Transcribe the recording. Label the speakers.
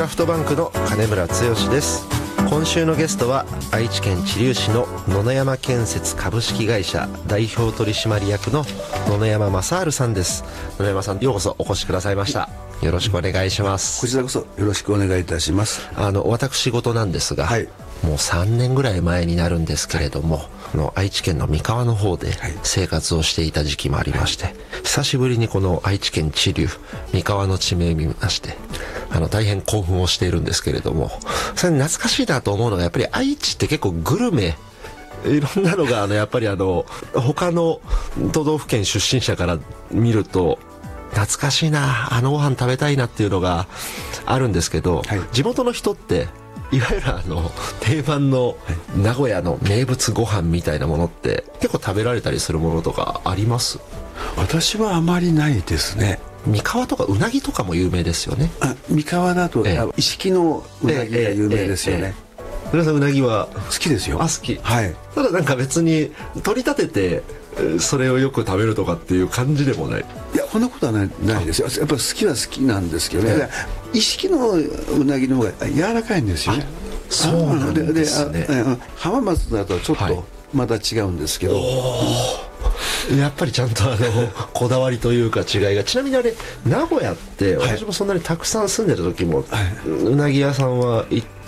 Speaker 1: ラフトバンクの金村剛です。今週のゲストは愛知県知立市の野々山建設株式会社代表取締役の野々山正治さんです。野々山さん、ようこそお越しくださいました。よろしくお願いします。
Speaker 2: こちらこそよろしくお願いいたします。
Speaker 1: 私事なんですが、
Speaker 2: はい、
Speaker 1: もう3年ぐらい前になるんですけれども、愛知県の三河の方で生活をしていた時期もありまして、久しぶりにこの愛知県知立三河の地名を見まして、大変興奮をしているんですけれども、それ懐かしいなと思うのが、やっぱり愛知って結構グルメいろんなのがやっぱり他の都道府県出身者から見ると懐かしいな、ご飯食べたいなっていうのがあるんですけど、
Speaker 2: はい、
Speaker 1: 地元の人っていわゆる定番の名古屋の名物ご飯みたいなものって結構食べられたりするものとかあります？
Speaker 2: 私はあまりないですね。
Speaker 1: 三河とかうなぎとかも有名ですよね。
Speaker 2: 三河だと石木のうなぎが有名ですよね。
Speaker 1: 皆さんうなぎは
Speaker 2: 好きですよ。
Speaker 1: 好き。
Speaker 2: はい。
Speaker 1: ただなんか別に取り立ててそれをよく食べるとかっていう感じでもない。
Speaker 2: いや、こんなことはないですよ。やっぱり好きは好きなんですけどね。石木のうなぎの方が柔らかいんですよね。
Speaker 1: そうなんですね。
Speaker 2: 浜松だとちょっとまた違うんですけど、
Speaker 1: やっぱりちゃんとこだわりというか違いが。ちなみに名古屋って私もそんなにたくさん住んでる時も、うなぎ屋さんは行っ